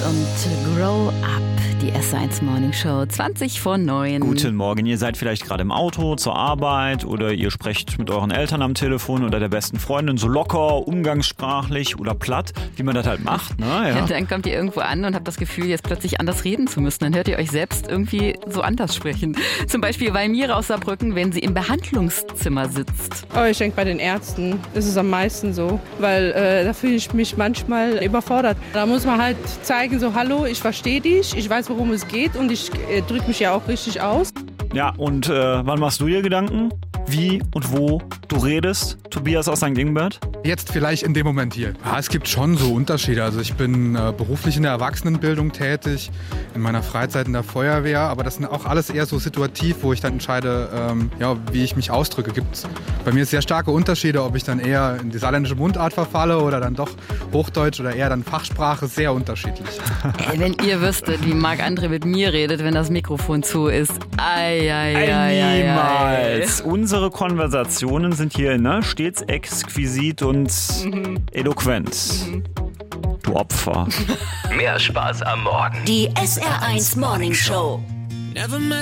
und Grow Up, die S1 Morning Show, 20 vor 9. Guten Morgen, ihr seid vielleicht gerade im Auto, zur Arbeit oder ihr sprecht mit euren Eltern am Telefon oder der besten Freundin, so locker, umgangssprachlich oder platt, wie man das halt macht. Ne? Ja. Ja, dann kommt ihr irgendwo an und habt das Gefühl, jetzt plötzlich anders reden zu müssen. Dann hört ihr euch selbst irgendwie so anders sprechen. Zum Beispiel Valmira aus Saarbrücken, wenn sie im Behandlungszimmer sitzt. Oh, ich denke, bei den Ärzten ist es am meisten so, weil da fühle ich mich manchmal überfordert. Da muss man halt zeigen, so hallo, ich verstehe dich, ich weiß, worum es geht und ich drücke mich ja auch richtig aus. Ja, und wann machst du dir Gedanken, wie und wo du redest? Tobias aus St. Ingbert? Jetzt vielleicht in dem Moment hier. Ja, es gibt schon so Unterschiede. Also ich bin beruflich in der Erwachsenenbildung tätig, in meiner Freizeit in der Feuerwehr, aber das sind auch alles eher so situativ, wo ich dann entscheide, wie ich mich ausdrücke. Gibt's bei mir sehr starke Unterschiede, ob ich dann eher in die saarländische Mundart verfalle oder dann doch Hochdeutsch oder eher dann Fachsprache, sehr unterschiedlich. Wenn ihr wüsstet, wie Marc-André mit mir redet, wenn das Mikrofon zu ist. Niemals. Unsere Konversationen sind hier stets exquisit und eloquent. Du Opfer. Mehr Spaß am Morgen. Die SR1 Morning Show. Never met